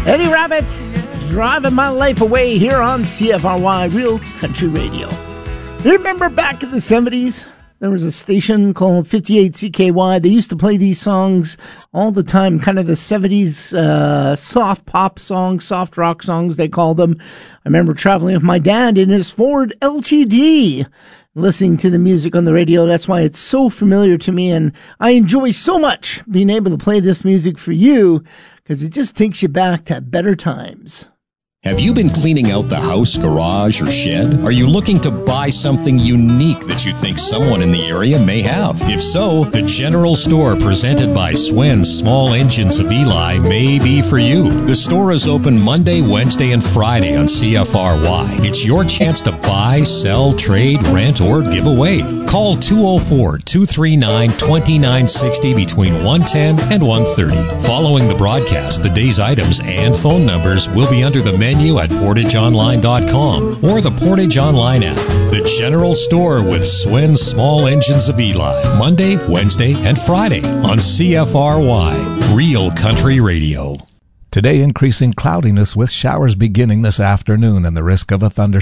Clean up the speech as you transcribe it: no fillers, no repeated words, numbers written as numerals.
Eddie Rabbitt, driving my life away here on CFRY, Real Country Radio. You remember back in the 70s, there was a station called 58 CKY. They used to play these songs all the time, kind of the 70s soft pop songs, soft rock songs, they call them. I remember traveling with my dad in his Ford LTD, listening to the music on the radio. That's why it's so familiar to me, and I enjoy so much being able to play this music for you, because it just takes you back to better times. Have you been cleaning out the house, garage, or shed? Are you looking to buy something unique that you think someone in the area may have? If so, the General Store presented by Swen's Small Engines of Eli may be for you. The store is open Monday, Wednesday, and Friday on CFRY. It's your chance to buy, sell, trade, rent, or give away. Call 204-239-2960 between 1:10 and 1:30. Following the broadcast, the day's items and phone numbers will be under the menu at PortageOnline.com or the Portage Online app. The General Store with Swen's Small Engines of Eli. Monday, Wednesday, and Friday on CFRY, Real Country Radio. Today, increasing cloudiness with showers beginning this afternoon and the risk of a thunderstorm.